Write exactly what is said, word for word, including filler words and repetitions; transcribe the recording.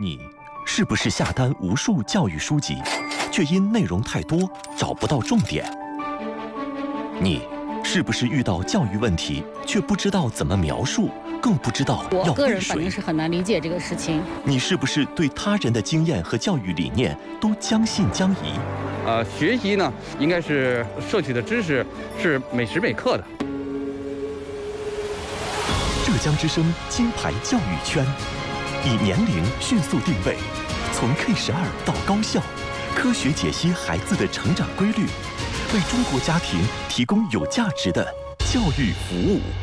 你是不是下单无数教育书籍，却因内容太多找不到重点？你是不是遇到教育问题，却不知道怎么描述，更不知道要我个人问谁？ 反正是很难理解这个事情。 你是不是对他人的经验和教育理念都将信将疑？ 呃，学习呢，应该是摄取的知识是每时每刻的。 浙江之声金牌教育圈，以年龄迅速定位，从 K 十二到高校，科学解析孩子的成长规律，为中国家庭提供有价值的教育服务。